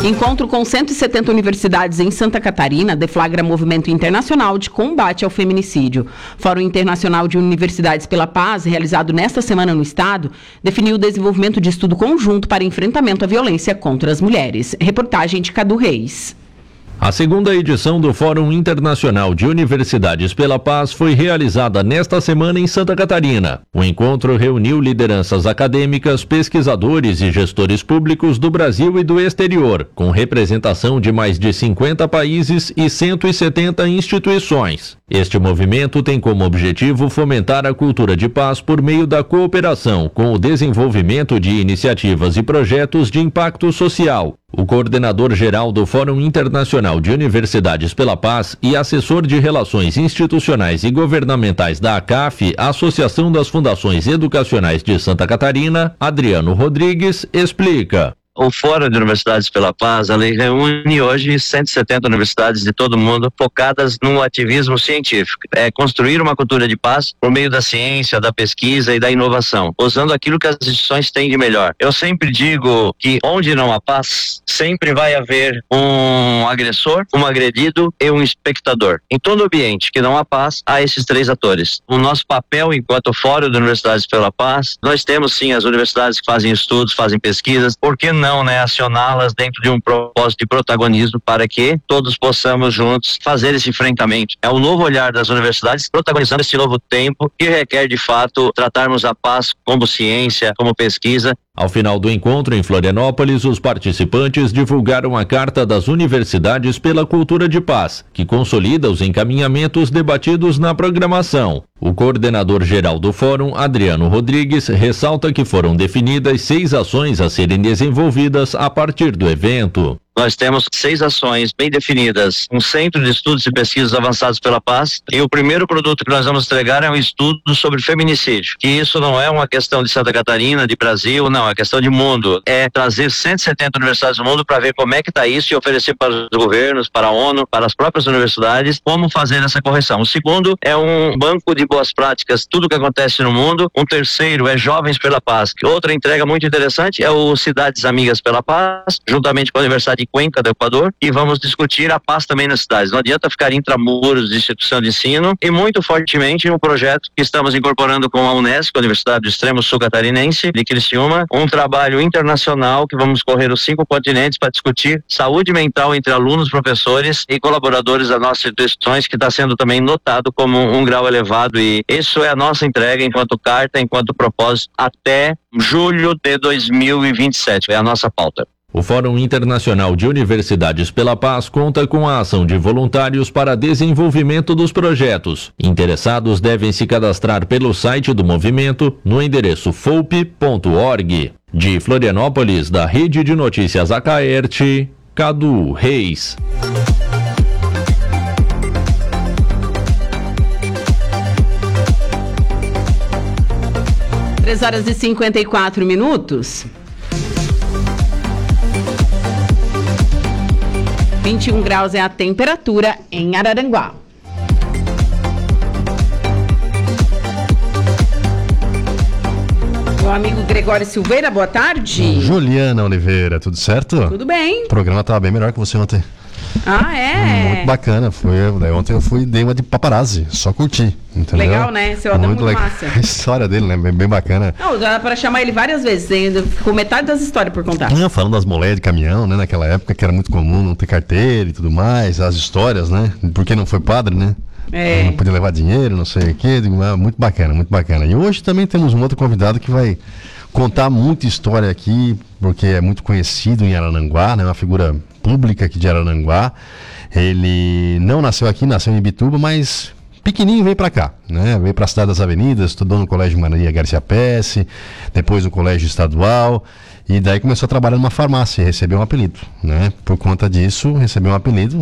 Encontro com 170 universidades em Santa Catarina deflagra movimento internacional de combate ao feminicídio. Fórum Internacional de Universidades pela Paz, realizado nesta semana no estado, definiu o desenvolvimento de estudo conjunto para enfrentamento à violência contra as mulheres. Reportagem de Cadu Reis. A segunda edição do Fórum Internacional de Universidades pela Paz foi realizada nesta semana em Santa Catarina. O encontro reuniu lideranças acadêmicas, pesquisadores e gestores públicos do Brasil e do exterior, com representação de mais de 50 países e 170 instituições. Este movimento tem como objetivo fomentar a cultura de paz por meio da cooperação com o desenvolvimento de iniciativas e projetos de impacto social. O coordenador-geral do Fórum Internacional de Universidades pela Paz e assessor de Relações Institucionais e Governamentais da ACAF, Associação das Fundações Educacionais de Santa Catarina, Adriano Rodrigues, explica. O Fórum de Universidades pela Paz, ele reúne hoje 170 universidades de todo mundo focadas no ativismo científico. É construir uma cultura de paz por meio da ciência, da pesquisa e da inovação, usando aquilo que as instituições têm de melhor. Eu sempre digo que onde não há paz, sempre vai haver um agressor, um agredido e um espectador. Em todo ambiente que não há paz, há esses três atores. O nosso papel enquanto Fórum de Universidades pela Paz, nós temos sim as universidades que fazem estudos, fazem pesquisas, por que não, acioná-las dentro de um propósito de protagonismo para que todos possamos juntos fazer esse enfrentamento. É o novo olhar das universidades protagonizando esse novo tempo que requer de fato tratarmos a paz como ciência, como pesquisa. Ao final do encontro em Florianópolis, os participantes divulgaram a Carta das Universidades pela Cultura de Paz, que consolida os encaminhamentos debatidos na programação. O coordenador-geral do Fórum, Adriano Rodrigues, ressalta que foram definidas 6 ações a serem desenvolvidas a partir do evento. Nós temos 6 ações bem definidas, um centro de estudos e pesquisas avançados pela paz, e o primeiro produto que nós vamos entregar é um estudo sobre feminicídio, que isso não é uma questão de Santa Catarina, de Brasil, não, é questão de mundo, é trazer 170 universidades do mundo para ver como é que está isso e oferecer para os governos, para a ONU, para as próprias universidades, como fazer essa correção. O segundo é um banco de boas práticas, tudo que acontece no mundo. Um terceiro é Jovens pela Paz. Outra entrega muito interessante é o Cidades Amigas pela Paz, juntamente com a Universidade de Cuenca do Equador, e vamos discutir a paz também nas cidades. Não adianta ficar intramuros de instituição de ensino, e muito fortemente um projeto que estamos incorporando com a Unesco, a Universidade do Extremo Sul Catarinense, de Criciúma, um trabalho internacional que vamos correr os 5 continentes para discutir saúde mental entre alunos, professores e colaboradores das nossas instituições, que está sendo também notado como um grau elevado, e isso é a nossa entrega enquanto carta, enquanto propósito, até julho de 2027, é a nossa pauta. O Fórum Internacional de Universidades pela Paz conta com a ação de voluntários para desenvolvimento dos projetos. Interessados devem se cadastrar pelo site do movimento no endereço foup.org. De Florianópolis, da Rede de Notícias Acaerte, Cadu Reis. Três horas e 54 minutos. 21 graus é a temperatura em Araranguá. Meu amigo Gregório Silveira, boa tarde. Juliana Oliveira, tudo certo? Tudo bem. O programa estava bem melhor que você ontem. Ah, é? Muito bacana. Ontem eu dei uma de paparazzi, só curti, entendeu? Legal, né? Seu Adão muito massa. A história dele, né? Bem bacana. Não, dá para chamar ele várias vezes, ainda ficou metade das histórias por contar. Não, falando das moléias de caminhão, né? Naquela época que era muito comum não ter carteira e tudo mais, as histórias, né? Porque não foi padre, né? É. Não podia levar dinheiro, não sei o quê. Muito bacana, muito bacana. E hoje também temos um outro convidado que vai contar muita história aqui, porque é muito conhecido em Araranguá, né? Uma figura pública aqui de Araranguá. Ele não nasceu aqui, nasceu em Ibituba, mas pequenininho veio para cá, né? Veio para a Cidade das Avenidas, estudou no Colégio Maria Garcia Pesce, depois no Colégio Estadual, e daí começou a trabalhar numa farmácia e recebeu um apelido, né? Por conta disso, recebeu um apelido.